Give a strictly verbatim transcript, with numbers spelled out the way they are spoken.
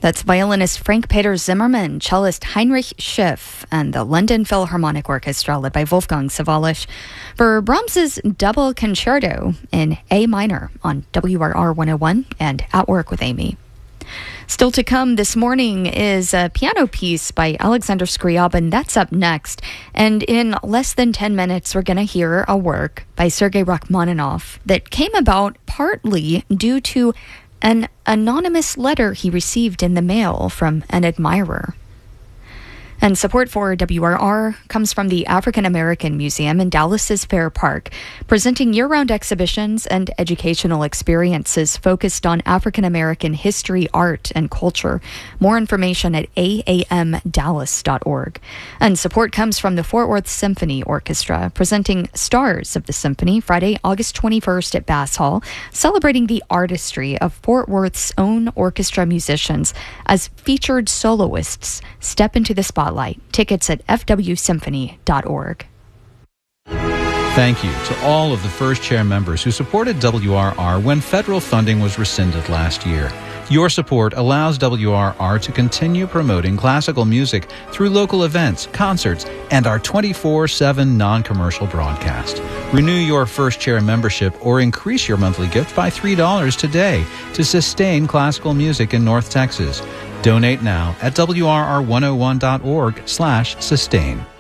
That's violinist Frank Peter Zimmermann, cellist Heinrich Schiff, and the London Philharmonic Orchestra led by Wolfgang Sawallisch for Brahms's Double Concerto in A minor on W R R one oh one and At Work with Amy. Still to come this morning is a piano piece by Alexander Scriabin. That's up next. And in less than ten minutes, we're going to hear a work by Sergei Rachmaninoff that came about partly due to an anonymous letter he received in the mail from an admirer. And support for W R R comes from the African American Museum in Dallas's Fair Park, presenting year-round exhibitions and educational experiences focused on African American history, art, and culture. More information at a a m dallas dot org. And support comes from the Fort Worth Symphony Orchestra, presenting Stars of the Symphony Friday, August twenty-first at Bass Hall, celebrating the artistry of Fort Worth's own orchestra musicians as featured soloists step into the spotlight. Tickets at f w symphony dot org. Thank you to all of the First Chair members who supported W R R when federal funding was rescinded last year. Your support allows W R R to continue promoting classical music through local events, concerts, and our twenty-four seven non-commercial broadcast. Renew your First Chair membership or increase your monthly gift by three dollars today to sustain classical music in North Texas. Donate now at w r r one oh one dot org slash sustain.